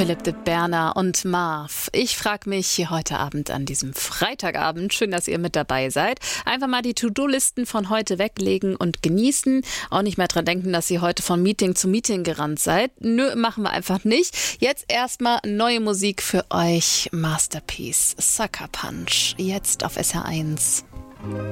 Philipp de Berner und Marv. Ich frage mich heute Abend an diesem Freitagabend, schön, dass ihr mit dabei seid, einfach mal die To-Do-Listen von heute weglegen und genießen. Auch nicht mehr dran denken, dass ihr heute von Meeting zu Meeting gerannt seid. Nö, machen wir einfach nicht. Jetzt erstmal neue Musik für euch. Masterpiece, Sucker Punch, jetzt auf SR1.